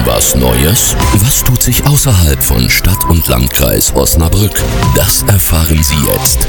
was Neues? Was tut sich außerhalb von Stadt und Landkreis Osnabrück? Das erfahren Sie jetzt.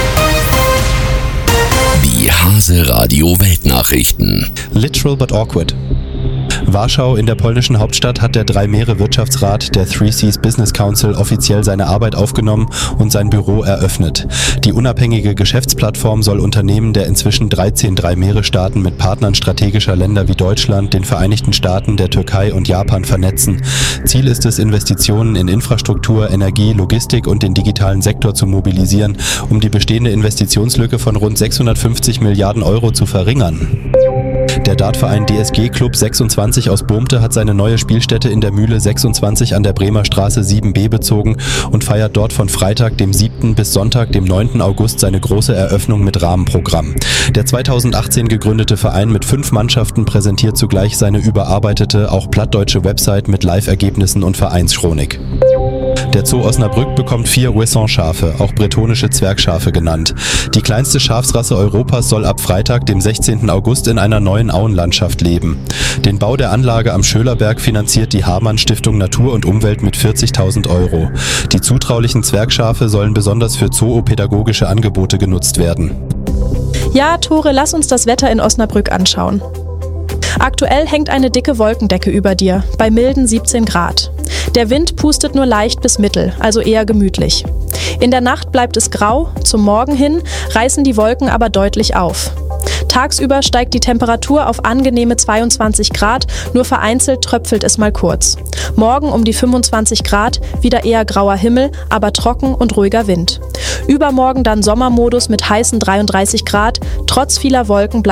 Die Hase Radio Weltnachrichten. Literal but awkward. Warschau in der polnischen Hauptstadt hat der Drei-Meere-Wirtschaftsrat der Three Seas Business Council offiziell seine Arbeit aufgenommen und sein Büro eröffnet. Die unabhängige Geschäftsplattform soll Unternehmen der inzwischen 13 Drei-Meere-Staaten mit Partnern strategischer Länder wie Deutschland, den Vereinigten Staaten, der Türkei und Japan vernetzen. Ziel ist es, Investitionen in Infrastruktur, Energie, Logistik und den digitalen Sektor zu mobilisieren, um die bestehende Investitionslücke von rund 650 Milliarden Euro zu verringern. Der Dartverein DSG Club 26 aus Bohmte hat seine neue Spielstätte in der Mühle 26 an der Bremer Straße 7b bezogen und feiert dort von Freitag, dem 7. bis Sonntag, dem 9. August seine große Eröffnung mit Rahmenprogramm. Der 2018 gegründete Verein mit 5 Mannschaften präsentiert zugleich seine überarbeitete, auch plattdeutsche Website mit Live-Ergebnissen und Vereinschronik. Der Zoo Osnabrück bekommt 4 Wesson-Schafe, auch bretonische Zwergschafe genannt. Die kleinste Schafsrasse Europas soll ab Freitag, dem 16. August, in einer neuen Auenlandschaft leben. Den Bau der Anlage am Schölerberg finanziert die Hamann Stiftung Natur und Umwelt mit 40.000 Euro. Die zutraulichen Zwergschafe sollen besonders für zoopädagogische Angebote genutzt werden. Ja, Tore, lass uns das Wetter in Osnabrück anschauen. Aktuell hängt eine dicke Wolkendecke über dir, bei milden 17 Grad. Der Wind pustet nur leicht bis mittel, also eher gemütlich. In der Nacht bleibt es grau, zum Morgen hin reißen die Wolken aber deutlich auf. Tagsüber steigt die Temperatur auf angenehme 22 Grad, nur vereinzelt tröpfelt es mal kurz. Morgen um die 25 Grad, wieder eher grauer Himmel, aber trocken und ruhiger Wind. Übermorgen dann Sommermodus mit heißen 33 Grad, trotz vieler Wolken bleibt